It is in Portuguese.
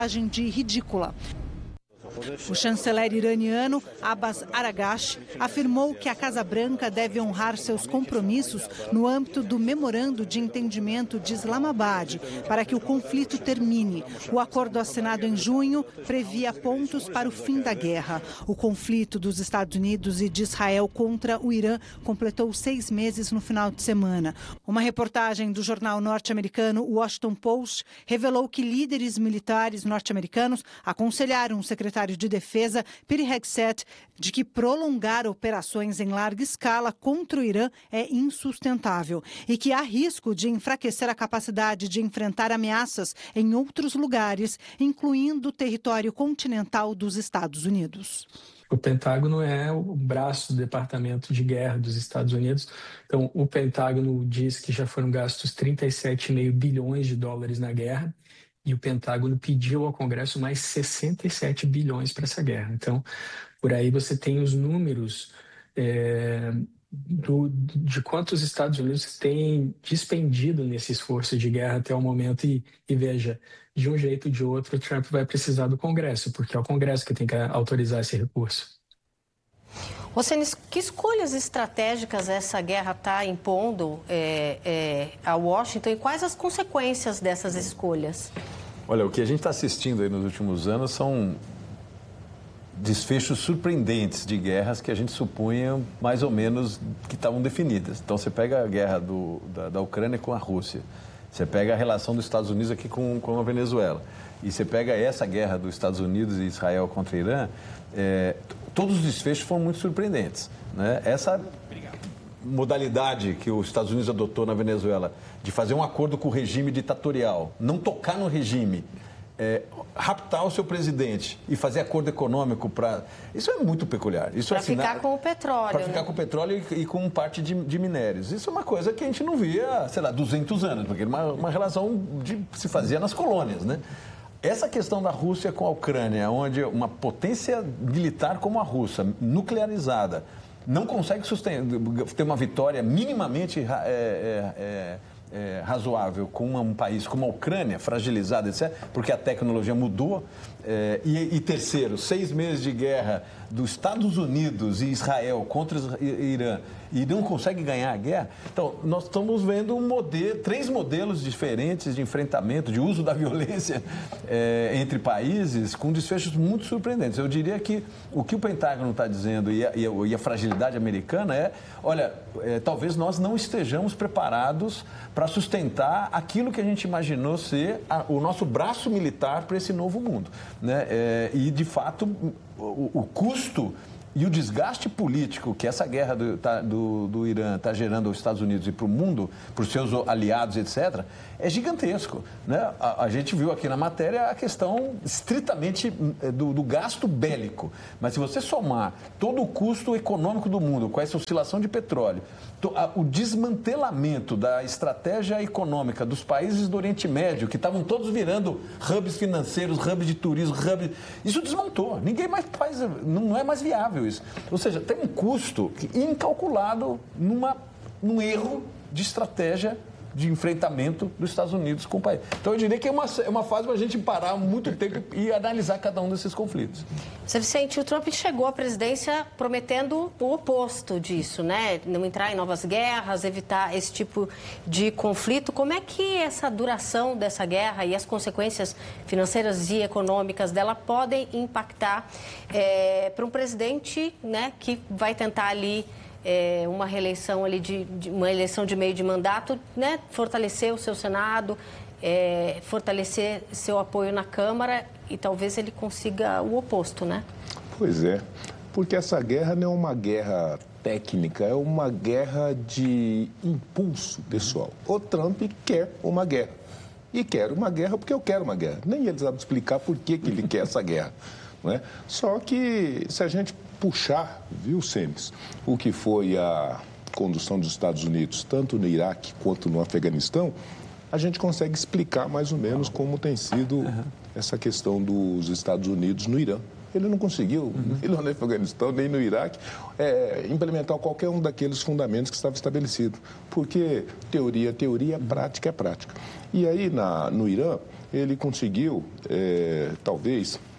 de ridícula. O chanceler iraniano Abbas Araghchi afirmou que a Casa Branca deve honrar seus compromissos no âmbito do Memorando de Entendimento de Islamabad para que o conflito termine. O acordo assinado em junho previa pontos para o fim da guerra. O conflito dos Estados Unidos e de Israel contra o Irã completou 6 meses no final de semana. Uma reportagem do jornal norte-americano Washington Post revelou que líderes militares norte-americanos aconselharam o secretário de Defesa, Pete Hegseth, de que prolongar operações em larga escala contra o Irã é insustentável e que há risco de enfraquecer a capacidade de enfrentar ameaças em outros lugares, incluindo o território continental dos Estados Unidos. O Pentágono é o braço do Departamento de Guerra dos Estados Unidos. Então, o Pentágono diz que já foram gastos 37,5 bilhões de dólares na guerra. E o Pentágono pediu ao Congresso mais 67 bilhões para essa guerra. Então, por aí você tem os números de quanto os Estados Unidos têm despendido nesse esforço de guerra até o momento. E veja, de um jeito ou de outro, o Trump vai precisar do Congresso, porque é o Congresso que tem que autorizar esse recurso. Rocenis, que escolhas estratégicas essa guerra está impondo a Washington e quais as consequências dessas escolhas? Olha, o que a gente está assistindo aí nos últimos anos são desfechos surpreendentes de guerras que a gente supunha mais ou menos que estavam definidas. Então, você pega a guerra da Ucrânia com a Rússia, você pega a relação dos Estados Unidos aqui com a Venezuela, e você pega essa guerra dos Estados Unidos e Israel contra o Irã, todos os desfechos foram muito surpreendentes, né? Essa modalidade que os Estados Unidos adotou na Venezuela de fazer um acordo com o regime ditatorial, não tocar no regime, raptar o seu presidente e fazer acordo econômico para... Isso é muito peculiar. Para ficar com o petróleo. Para ficar com o petróleo e com parte de minérios. Isso é uma coisa que a gente não via, sei lá, 200 anos, porque era uma relação que se fazia nas colônias, né? Essa questão da Rússia com a Ucrânia, onde uma potência militar como a Rússia, nuclearizada, não consegue ter uma vitória minimamente razoável com um país como a Ucrânia, fragilizada, etc., porque a tecnologia mudou. E terceiro, 6 meses de guerra dos Estados Unidos e Israel contra Irã e não consegue ganhar a guerra. Então, nós estamos vendo 3 modelos diferentes de enfrentamento, de uso da violência entre países, com desfechos muito surpreendentes. Eu diria que o Pentágono está dizendo e a fragilidade americana olha, talvez nós não estejamos preparados para sustentar aquilo que a gente imaginou ser o nosso braço militar para esse novo mundo, né? E, de fato, o custo e o desgaste político que essa guerra do Irã está gerando aos Estados Unidos e para o mundo, para os seus aliados, etc., é gigantesco, né? A gente viu aqui na matéria a questão estritamente do gasto bélico. Mas se você somar todo o custo econômico do mundo com essa oscilação de petróleo, o desmantelamento da estratégia econômica dos países do Oriente Médio, que estavam todos virando hubs financeiros, hubs de turismo, isso desmontou. Ninguém mais faz, não é mais viável isso. Ou seja, tem um custo incalculado num erro de estratégia de enfrentamento dos Estados Unidos com o país. Então, eu diria que é uma fase para a gente parar muito tempo e analisar cada um desses conflitos. Zé Vicente, o Trump chegou à presidência prometendo o oposto disso, né? Não entrar em novas guerras, evitar esse tipo de conflito. Como é que essa duração dessa guerra e as consequências financeiras e econômicas dela podem impactar para um presidente, né, que vai tentar ali uma reeleição ali uma eleição de meio de mandato, né? Fortalecer o seu Senado, fortalecer seu apoio na Câmara e talvez ele consiga o oposto, né? Pois é, porque essa guerra não é uma guerra técnica, é uma guerra de impulso pessoal. O Trump quer uma guerra. E quer uma guerra porque eu quero uma guerra. Nem ele sabe explicar por que ele quer essa guerra, não é? Só que se a gente puxar, viu, Semes, o que foi a condução dos Estados Unidos, tanto no Iraque quanto no Afeganistão, a gente consegue explicar mais ou menos como tem sido essa questão dos Estados Unidos no Irã. Ele não conseguiu, nem no Afeganistão, nem no Iraque, implementar qualquer um daqueles fundamentos que estava estabelecido. Porque teoria é teoria, prática é prática. E aí, no Irã, ele conseguiu, talvez,